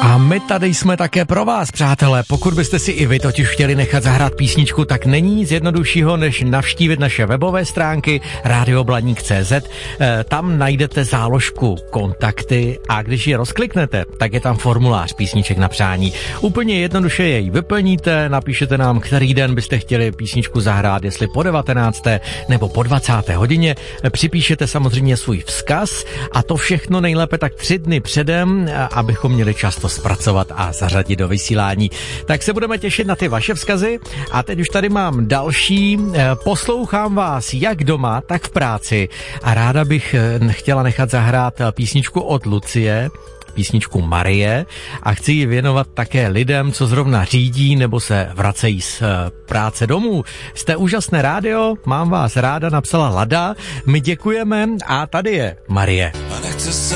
A my tady jsme také pro vás, přátelé. Pokud byste si i vy totiž chtěli nechat zahrát písničku, tak není nic jednoduššího, než navštívit naše webové stránky radioblaník.cz. Tam najdete záložku kontakty a když ji rozkliknete, tak je tam formulář písniček na přání. Úplně jednoduše jej vyplníte, napíšete nám, který den byste chtěli písničku zahrát, jestli po 19. nebo po 20. hodině. Připíšete samozřejmě svůj vzkaz a to všechno nejlépe tak 3 dny předem, abychom měli čas to zpracovat a zařadit do vysílání. Tak se budeme těšit na ty vaše vzkazy a teď už tady mám další. Poslouchám vás jak doma, tak v práci a ráda bych chtěla nechat zahrát písničku od Lucie, písničku Marie a chci ji věnovat také lidem, co zrovna řídí nebo se vracejí z práce domů. Jste úžasné rádio, mám vás ráda, napsala Lada, my děkujeme a tady je Marie.